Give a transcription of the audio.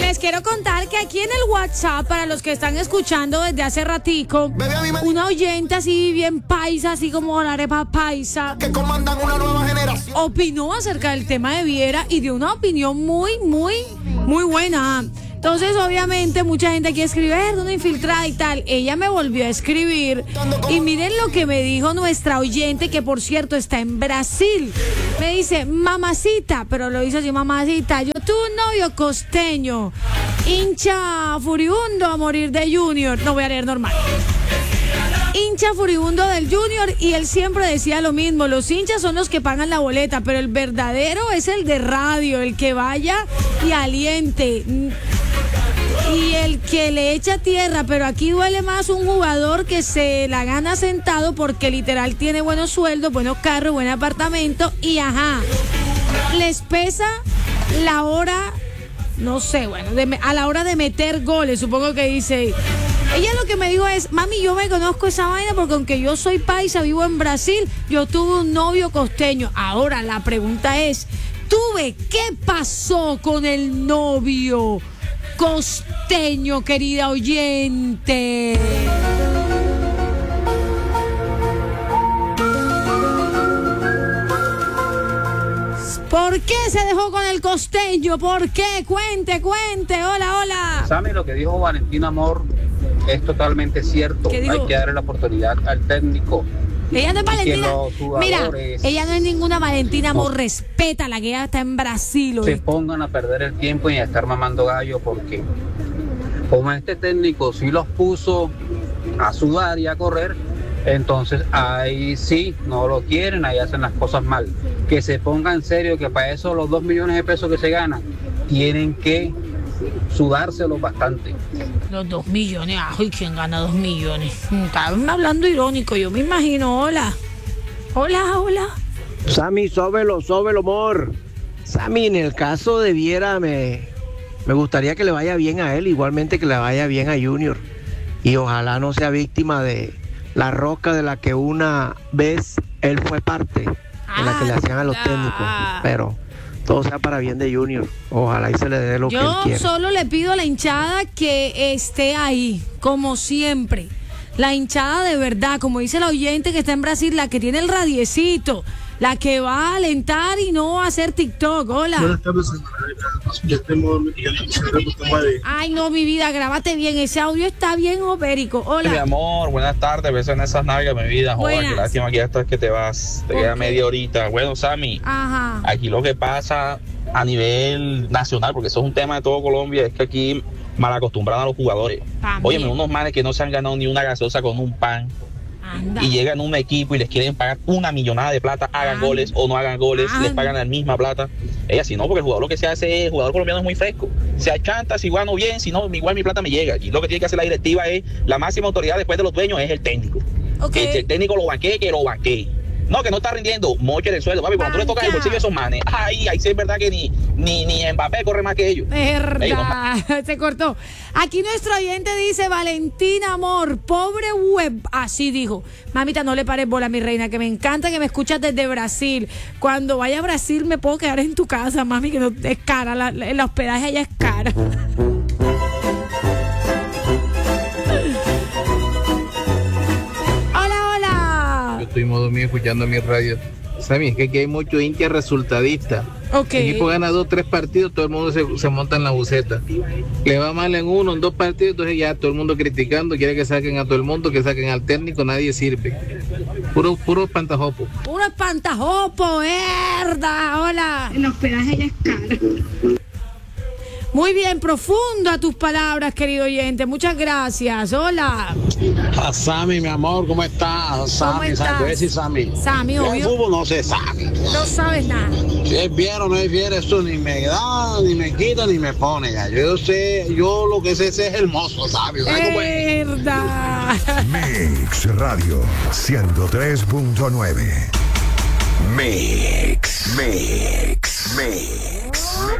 Les quiero contar que aquí en el WhatsApp, para los que están escuchando desde hace ratico, una oyente así bien paisa, así como la arepa paisa, que comandan una nueva generación, opinó acerca del tema de Viera y dio una opinión muy buena. Entonces, obviamente, mucha gente aquí escribe, una infiltrada y tal. Ella me volvió a escribir y miren lo que me dijo nuestra oyente, que por cierto está en Brasil. Me dice, mamacita, pero lo hizo así, mamacita, yo tuve un novio costeño, hincha furibundo a morir de Junior. No voy a leer normal. Hincha furibundo del Junior, y él siempre decía lo mismo: los hinchas son los que pagan la boleta, pero el verdadero es el de radio, el que vaya y aliente y el que le echa tierra. Pero aquí duele más un jugador que se la gana sentado, porque literal tiene buenos sueldos, buenos carros, buen apartamento y les pesa la hora, no sé, bueno, a la hora de meter goles, supongo que dice. Ella lo que me dijo es, mami, yo me conozco esa vaina porque aunque yo soy paisa, vivo en Brasil, yo tuve un novio costeño. Ahora la pregunta es, ¿qué pasó con el novio costeño, querida oyente? ¿Por qué se dejó con el costeño? ¿Por qué? Cuente. Hola. Sammy, lo que dijo Valentín Amor es totalmente cierto. Hay que darle la oportunidad al técnico. Ella no es Valentina. Mira, ella no es ninguna Valentina Amor, respétala, que ella está en Brasil. Se pongan a perder el tiempo y a estar mamando gallo, porque como este técnico sí los puso a sudar y a correr, entonces ahí sí no lo quieren, ahí hacen las cosas mal. Que se ponga en serio, que para eso los 2 millones de pesos que se ganan tienen que sudárselos bastante. Los 2 millones, ¿y quién gana 2 millones? Estaban hablando irónico, yo me imagino. Hola. Sammy, sóbelo, amor. Sammy, en el caso de Viera, me gustaría que le vaya bien a él, igualmente que le vaya bien a Junior. Y ojalá no sea víctima de la rosca de la que una vez él fue parte, de la que le hacían a los técnicos. Pero todo sea para bien de Junior. Ojalá y se le dé lo que él quiere. Yo solo le pido a la hinchada que esté ahí, como siempre. La hinchada de verdad, como dice la oyente que está en Brasil, la que tiene el radiecito, la que va a alentar y no a hacer TikTok. Hola. Buenas tardes, Ay, no, mi vida, grábate bien. Ese audio está bien opérico. Hola. Mi amor, buenas tardes. Besos en esas nalgas, mi vida. Joder, qué lástima que ya estás que te vas. Te queda media horita. Bueno, Sammy, aquí lo que pasa a nivel nacional, porque eso es un tema de todo Colombia, es que aquí mal acostumbran a los jugadores. Oye, unos manes que no se han ganado ni una gaseosa con un pan. Anda. Y llegan a un equipo y les quieren pagar una millonada de plata, hagan goles o no hagan goles, les pagan la misma plata. Ella si no, porque el jugador lo que se hace, el jugador colombiano es muy fresco. Se achanta, si gano bien, si no, igual mi plata me llega. Y lo que tiene que hacer la directiva es, la máxima autoridad después de los dueños es el técnico. Que si el técnico lo banquee, que lo banquee. No, que no está rindiendo, moche del sueldo, papi. Cuando tú le tocas el bolsillo a esos manes, ahí sí es verdad que ni Mbappé corre más que ellos. Verdad, se cortó. Aquí nuestro oyente dice, Valentina Amor, pobre web, así dijo. Mamita, no le pares bola, mi reina, que me encanta que me escuchas desde Brasil. Cuando vaya a Brasil me puedo quedar en tu casa, mami, que no es cara, el hospedaje allá es cara. Estuvimos dormidos escuchando mi radio. Sammy, es que aquí hay muchos hinchas resultadistas. El equipo gana 2, 3 partidos, todo el mundo se monta en la buceta. Le va mal en 1, en 2 partidos, entonces ya todo el mundo criticando, quiere que saquen a todo el mundo, que saquen al técnico, nadie sirve. Puro espantajopo. Puro espantajopo, verdad. Hola. El hospedaje ya es caro. Muy bien, profundo a tus palabras, querido oyente. Muchas gracias. Hola. Sammy, mi amor, ¿cómo estás? Sammy, Sammy, obvio. El fútbol no se sabe. No sabes nada. Si es bien o no es bien, eso ni me da, ni me quita, ni me pone. Yo lo que sé es hermoso, ¿sabes? Verdad. Mix Radio 103.9. Mix.